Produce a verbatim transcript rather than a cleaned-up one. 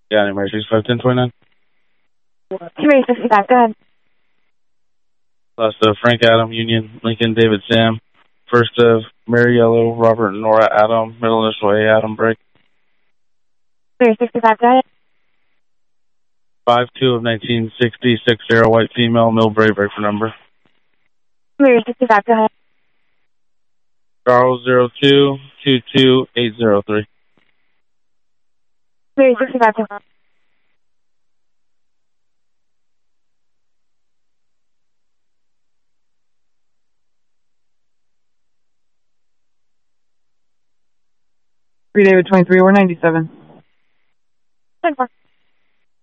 Yeah, Mary sixty-five ten twenty-nine. Mary sixty-five, go ahead. Last of Frank Adam, Union, Lincoln, David Sam. First of Mary Yellow, Robert Nora Adam, middle initial A Adam break. Mary sixty-five, go ahead. five two of nineteen sixty, six zero, white female, Millbrae, break for number. Mary sixty-five, go ahead. Charles zero two two two eight zero three. Mary sixty-five, go ahead. Three David twenty-three or ninety-seven. ten four.